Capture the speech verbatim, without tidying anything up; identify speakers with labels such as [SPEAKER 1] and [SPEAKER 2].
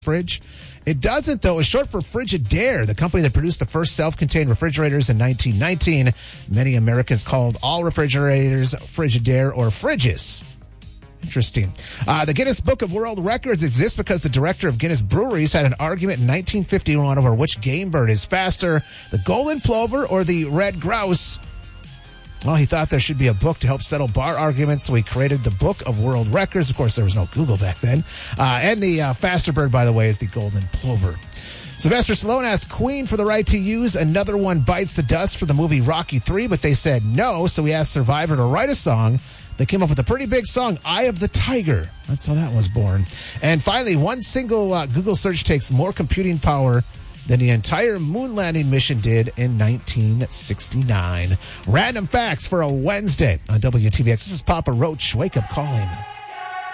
[SPEAKER 1] fridge? It doesn't, though. It's short for Frigidaire, the company that produced the first self-contained refrigerators in nineteen nineteen. Many Americans called all refrigerators Frigidaire or fridges. Interesting. Uh, the Guinness Book of World Records exists because the director of Guinness Breweries had an argument in nineteen fifty-one over which game bird is faster, the golden plover or the red grouse. Well, he thought there should be a book to help settle bar arguments, so he created the Book of World Records. Of course, there was no Google back then. Uh, and the uh, faster bird, by the way, is the golden plover. Sylvester Stallone asked Queen for the right to use Another One Bites the Dust for the movie Rocky three, but they said no, so he asked Survivor to write a song. They came up with a pretty big song, Eye of the Tiger. That's how that was born. And finally, one single uh, Google search takes more computing power than the entire moon landing mission did in nineteen sixty-nine. Random facts for a Wednesday on W T V X. This is Papa Roach. Wake up calling.